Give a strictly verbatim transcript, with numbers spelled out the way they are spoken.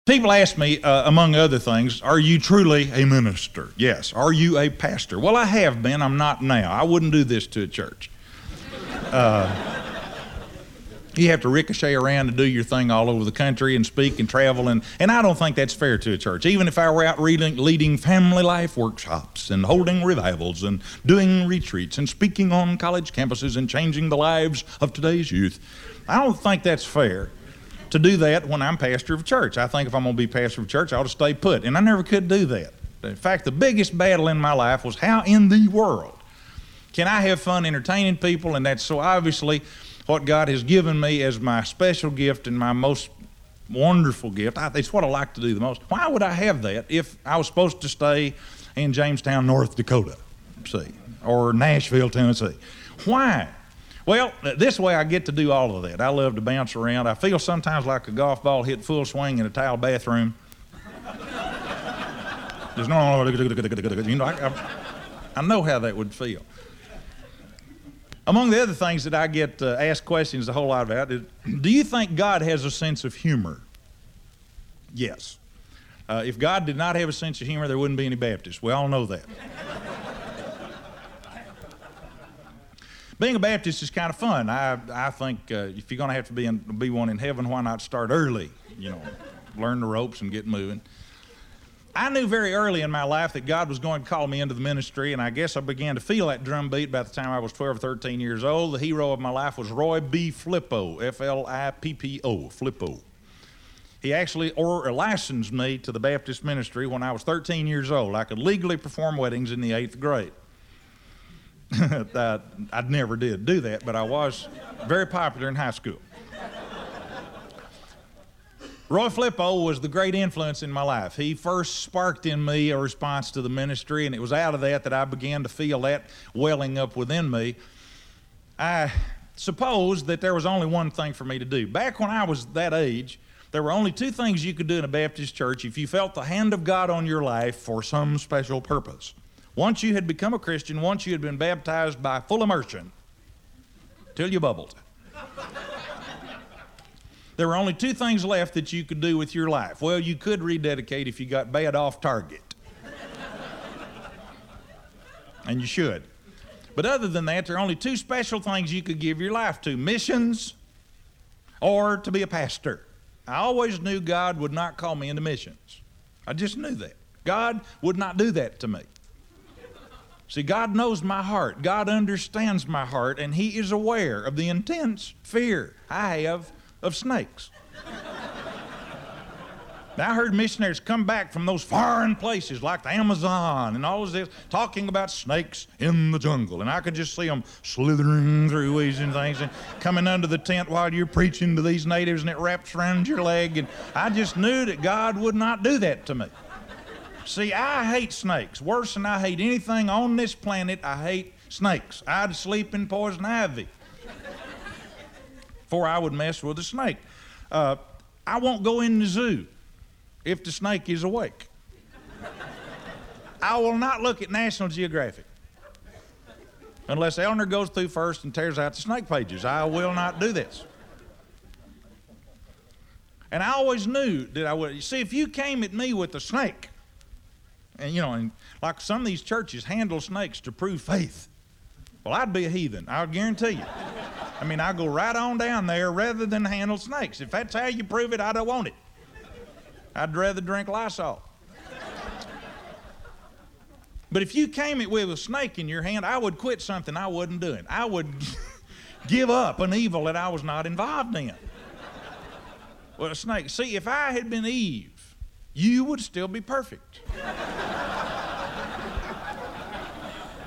People ask me, uh, among other things, are you truly a minister? Yes. Are you a pastor? Well, I have been. I'm not now. I wouldn't do this to a church. Uh, you have to ricochet around and do your thing all over the country and speak and travel, and, and I don't think that's fair to a church. Even if I were out reading, leading family life workshops and holding revivals and doing retreats and speaking on college campuses and changing the lives of today's youth, I don't think that's fair to do that when I'm pastor of a church. I think if I'm going to be pastor of a church, I ought to stay put, and I never could do that. In fact, the biggest battle in my life was how in the world can I have fun entertaining people, and that's so obviously what God has given me as my special gift and my most wonderful gift. I, it's what I like to do the most. Why would I have that if I was supposed to stay in Jamestown, North Dakota, see, or Nashville, Tennessee? Why? Well, this way I get to do all of that. I love to bounce around. I feel sometimes like a golf ball hit full swing in a tile bathroom. There's no, you know, I, I, I know how that would feel. Among the other things that I get uh, asked questions a whole lot about is, do you think God has a sense of humor? Yes. Uh, if God did not have a sense of humor, there wouldn't be any Baptists. We all know that. Being a Baptist is kind of fun. I I think uh, if you're going to have to be in, be one in heaven, why not start early? You know, learn the ropes and get moving. I knew very early in my life that God was going to call me into the ministry, and I guess I began to feel that drum beat by the time I was twelve or thirteen years old. The hero of my life was Roy B. Flippo, F L I P P O, Flippo. He actually or licensed me to the Baptist ministry when I was thirteen years old. I could legally perform weddings in the eighth grade. I, I never did do that, but I was very popular in high school. Roy Flippo was the great influence in my life. He first sparked in me a response to the ministry, and it was out of that that I began to feel that welling up within me. I supposed that there was only one thing for me to do. Back when I was that age, there were only two things you could do in a Baptist church if you felt the hand of God on your life for some special purpose. Once you had become a Christian, once you had been baptized by full immersion, till you bubbled, there were only two things left that you could do with your life. Well, you could rededicate if you got bad off target. And you should. But other than that, there are only two special things you could give your life to: missions or to be a pastor. I always knew God would not call me into missions. I just knew that. God would not do that to me. See, God knows my heart. God understands my heart, and He is aware of the intense fear I have of snakes. Now, I heard missionaries come back from those foreign places like the Amazon and all of this, talking about snakes in the jungle, and I could just see them slithering through weeds and things and coming under the tent while you're preaching to these natives, and it wraps around your leg, and I just knew that God would not do that to me. See, I hate snakes. Worse than I hate anything on this planet, I hate snakes. I'd sleep in poison ivy before I would mess with a snake. Uh, I won't go in the zoo if the snake is awake. I will not look at National Geographic unless Eleanor goes through first and tears out the snake pages. I will not do this. And I always knew that I would. See, if you came at me with a snake, and, you know, and like some of these churches handle snakes to prove faith. Well, I'd be a heathen, I'll guarantee you. I mean, I'll go right on down there rather than handle snakes. If that's how you prove it, I don't want it. I'd rather drink Lysol. But if you came it with a snake in your hand, I would quit something I wasn't doing. I would give up an evil that I was not involved in. Well, a snake. See, if I had been Eve, you would still be perfect.